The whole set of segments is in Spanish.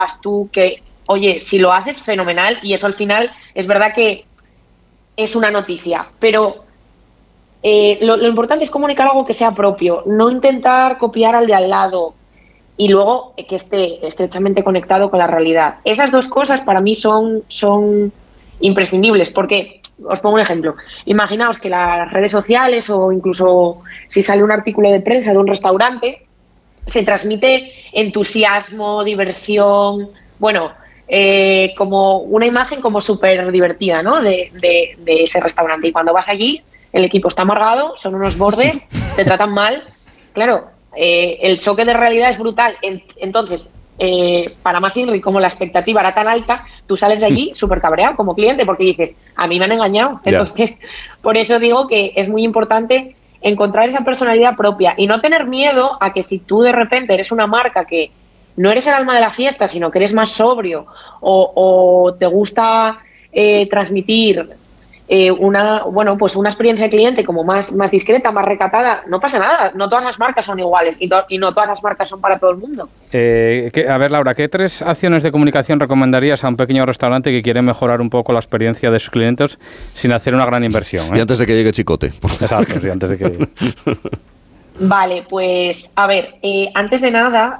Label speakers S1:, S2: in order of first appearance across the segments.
S1: tú, que, oye, si lo haces, fenomenal, y eso al final es verdad que es una noticia, pero lo importante es comunicar algo que sea propio, no intentar copiar al de al lado y luego que esté estrechamente conectado con la realidad. Esas dos cosas para mí son imprescindibles, porque os pongo un ejemplo. Imaginaos que las redes sociales o incluso si sale un artículo de prensa de un restaurante, se transmite entusiasmo, diversión, bueno, como una imagen como súper divertida, ¿no? de ese restaurante. Y cuando vas allí, el equipo está amargado, son unos bordes, te tratan mal. Claro, el choque de realidad es brutal. Entonces, para más Inri, como la expectativa era tan alta, tú sales de allí súper cabreado como cliente porque dices, a mí me han engañado. Entonces, por eso digo que es muy importante encontrar esa personalidad propia y no tener miedo a que si tú de repente eres una marca que no eres el alma de la fiesta, sino que eres más sobrio o te gusta transmitir una experiencia de cliente como más discreta, más recatada, no pasa nada, no todas las marcas son iguales y no todas las marcas son para todo el mundo.
S2: A ver, Laura, ¿qué 3 acciones de comunicación recomendarías a un pequeño restaurante que quiere mejorar un poco la experiencia de sus clientes sin hacer una gran inversión?
S3: Y antes de que llegue Chicote.
S2: Exacto, sí, antes de que llegue.
S1: Vale, pues a ver, antes de nada,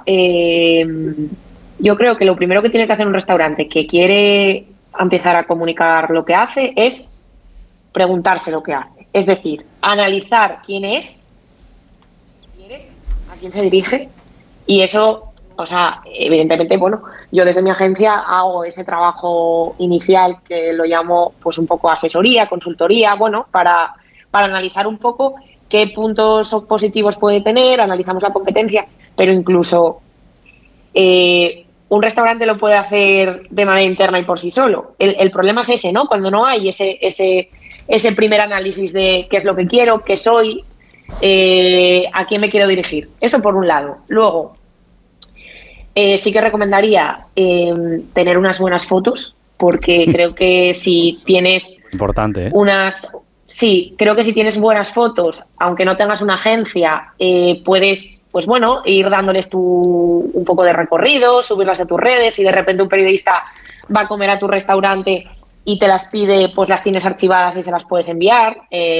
S1: yo creo que lo primero que tiene que hacer un restaurante que quiere empezar a comunicar lo que hace es preguntarse lo que hace. Es decir, analizar quién es, a quién se dirige, y eso, o sea, evidentemente, bueno, yo desde mi agencia hago ese trabajo inicial que lo llamo pues un poco asesoría, consultoría, bueno, para analizar un poco qué puntos positivos puede tener, analizamos la competencia, pero incluso un restaurante lo puede hacer de manera interna y por sí solo. El problema es ese, ¿no? Cuando no hay ese primer análisis de qué es lo que quiero, qué soy, a quién me quiero dirigir. Eso por un lado. Luego, sí que recomendaría tener unas buenas fotos, porque creo que si tienes
S2: importante,
S1: Sí, creo que si tienes buenas fotos, aunque no tengas una agencia, puedes, pues bueno, ir dándoles un poco de recorrido, subirlas a tus redes, y de repente un periodista va a comer a tu restaurante y te las pide, pues las tienes archivadas y se las puedes enviar.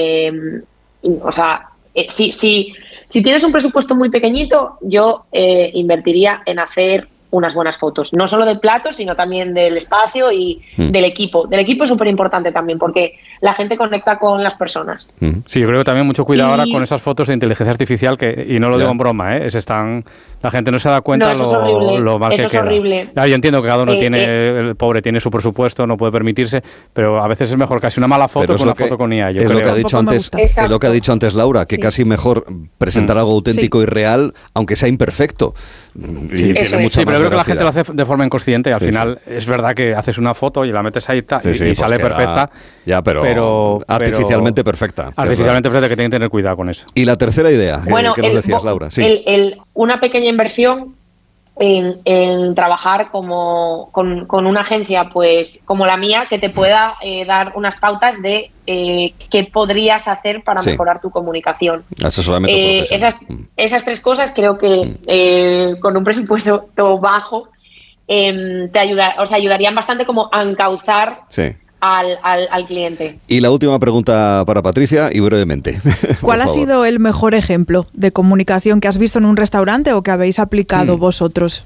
S1: Si tienes un presupuesto muy pequeñito, yo invertiría en hacer unas buenas fotos, no solo del plato, sino también del espacio y del equipo. Del equipo es súper importante también, porque la gente conecta con las personas.
S2: Sí, yo creo que también mucho cuidado ahora con esas fotos de inteligencia artificial, y no lo digo en broma, la gente no se da cuenta lo mal que queda. Eso es horrible. Yo entiendo que cada uno el pobre tiene su presupuesto, no puede permitirse, pero a veces es mejor casi una mala foto que una foto con IA.
S3: Es lo que ha dicho antes Laura, que casi mejor presentar algo auténtico y real, aunque sea imperfecto.
S2: Sí, pero creo que la gente lo hace de forma inconsciente. Al final es verdad que haces una foto y la metes ahí y sale perfecta.
S3: Pero artificialmente perfecta.
S2: Artificialmente perfecta, que tienen que tener cuidado con eso.
S3: Y la tercera idea, que nos decías, Laura. Sí.
S1: Una pequeña inversión en trabajar con una agencia pues como la mía, que te pueda dar unas pautas de qué podrías hacer para mejorar tu comunicación.
S3: Asesoramiento profesional.
S1: Esas 3 cosas creo que con un presupuesto bajo ayudarían bastante como a encauzar al cliente.
S3: Y la última pregunta para Patricia, y brevemente.
S4: ¿Cuál ha sido el mejor ejemplo de comunicación que has visto en un restaurante o que habéis aplicado vosotros?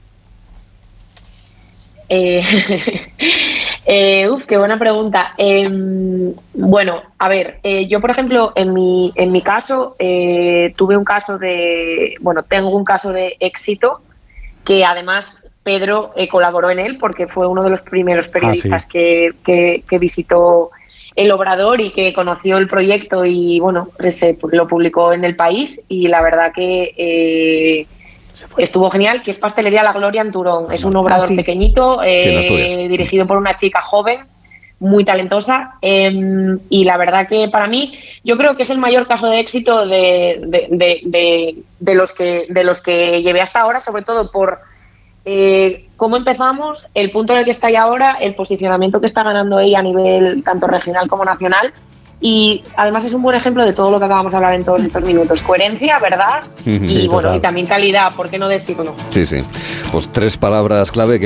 S1: Qué buena pregunta. Bueno, a ver, yo por ejemplo, en mi caso, tengo un caso de éxito que además Pedro colaboró en él porque fue uno de los primeros periodistas que visitó el Obrador y que conoció el proyecto y bueno, lo publicó en El País, y la verdad que estuvo genial, que es Pastelería La Gloria en Turón. Es un obrador pequeñito, dirigido por una chica joven, muy talentosa, y la verdad que para mí, yo creo que es el mayor caso de éxito de los que llevé hasta ahora, sobre todo por cómo empezamos, el punto en el que está ella ahora, el posicionamiento que está ganando ella a nivel tanto regional como nacional, y además es un buen ejemplo de todo lo que acabamos de hablar en todos estos minutos: coherencia, verdad y bueno, y también calidad, ¿por qué no decirlo?
S3: Sí, pues 3 palabras clave que